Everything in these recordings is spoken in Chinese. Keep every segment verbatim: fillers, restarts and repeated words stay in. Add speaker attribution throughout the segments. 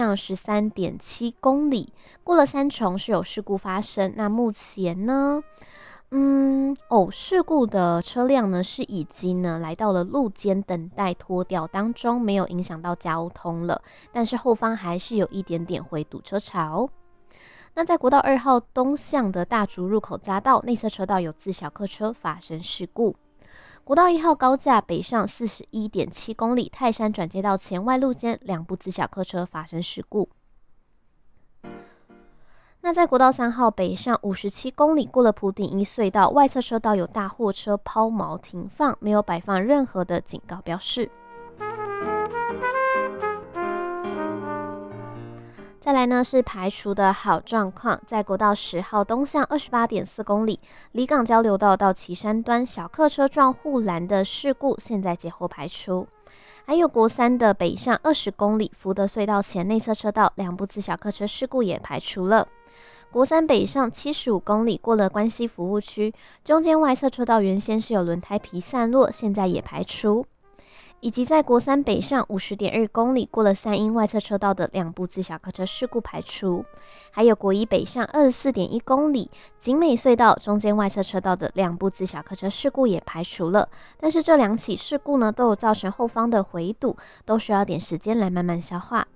Speaker 1: 上十三点七公里，过了三重是有事故发生。那目前呢，嗯，哦，事故的车辆呢是已经呢来到了路肩等待拖吊当中，没有影响到交通了，但是后方还是有一点点会堵车潮。那在国道二号东向的大竹入口匝道内侧车道有自小客车发生事故。国道一号高架北上四十一点七公里，泰山转接道前外路间两部自小客车发生事故。那在国道三号北上五十七公里，过了埔顶一隧道，外侧车道有大货车抛锚停放，没有摆放任何的警告标示。再来呢是排除的好状况，在国道十号东向二十八点四公里，离港交流道到旗山端小客车撞护栏的事故，现在节后排除。还有国三的北上二十公里，福德隧道前内侧车道两部自小客车事故也排除了。国三北上七十五公里，过了关西服务区，中间外侧车道原先是有轮胎皮散落，现在也排除。以及在国三北上五十点二公里，过了三英外侧车道的两部自小客车事故排除。还有国一北上二十四点一公里，景美隧道中间外侧车道的两部自小客车事故也排除了。但是这两起事故呢，都有造成后方的回堵，都需要点时间来慢慢消化。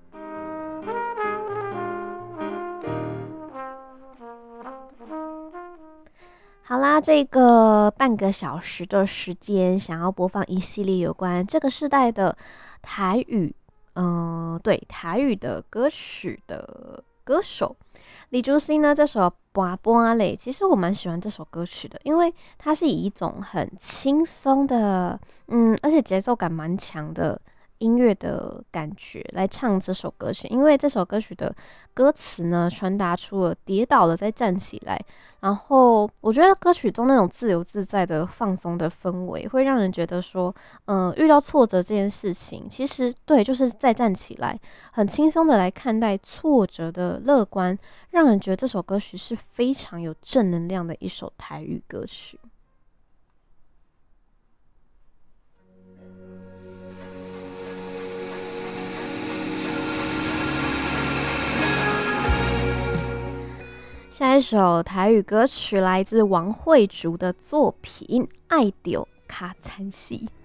Speaker 1: 好啦，这个半个小时的时间，想要播放一系列有关这个世代的台语，嗯、呃，对台语的歌曲的歌手李竹新呢，这首《拔拔嘞》，其实我蛮喜欢这首歌曲的，因为它是以一种很轻松的，嗯，而且节奏感蛮强的音乐的感觉来唱这首歌曲，因为这首歌曲的歌词呢，传达出了跌倒了再站起来，然后我觉得歌曲中那种自由自在的放松的氛围，会让人觉得说，嗯、呃，遇到挫折这件事情，其实对，就是再站起来，很轻松的来看待挫折的乐观，让人觉得这首歌曲是非常有正能量的一首台语歌曲。下一首台语歌曲来自王慧竹的作品《爱丢卡惨死》。